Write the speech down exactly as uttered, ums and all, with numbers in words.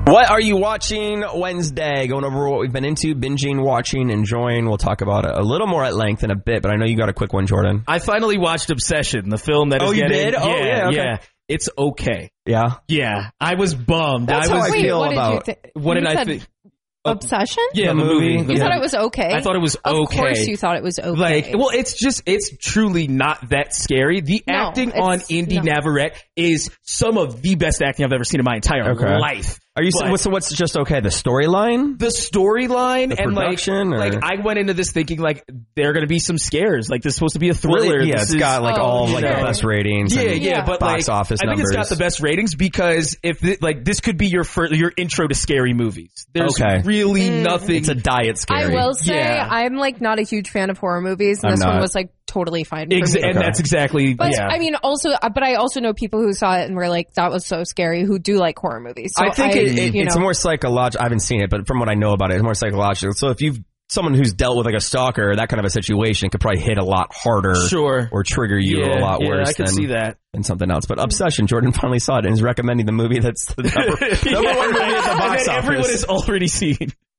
What are you watching Wednesday? Going over what we've been into, binging, watching, enjoying. We'll talk about it a little more at length in a bit, but I know you got a quick one, Jordan. I finally watched Obsession, the film that is oh, you getting... did? Oh, yeah, yeah, okay. yeah. It's okay. Yeah? Yeah. I was bummed. That's I was, how I Wait, feel what about... Did you th- what you did I said think? Obsession? Yeah, The the movie. movie. You yeah. thought it was okay? I thought it was Of okay. Of course you thought it was okay. Like, well, it's just, it's truly not that scary. The No, acting it's- on Indy no. Navarrete is some of the best acting I've ever seen in my entire Okay. life. Are you But- what's, what's just okay? The storyline? The storyline The and like, production, or- like I went into this thinking like there are going to be some scares. Like this is supposed to be a thriller. Really? Yeah, This it's is- got like Oh, all like sure. the best ratings. Yeah, and yeah, but box like, office I think numbers. it's got the best ratings because if th- like this could be your first, your intro to scary movies. There's Okay. really nothing. It's a diet I scary. will say Yeah. I'm like not a huge fan of horror movies, and I'm this one not. was like totally fine for Ex- me. and Okay. that's exactly But yeah. I mean, also, uh, but I also know people who saw it and were like, "That was so scary." Who do like horror movies? So I think it, it, you it's know, more psychological. I haven't seen it, but from what I know about it, it's more psychological. So if you've someone who's dealt with like a stalker or that kind of a situation, could probably hit a lot harder, Sure. or trigger you yeah, a lot yeah, worse I can than, see that. than something else. But Obsession, Jordan finally saw it and is recommending the movie that's the number, number one movie at the box and then everyone office. has already seen.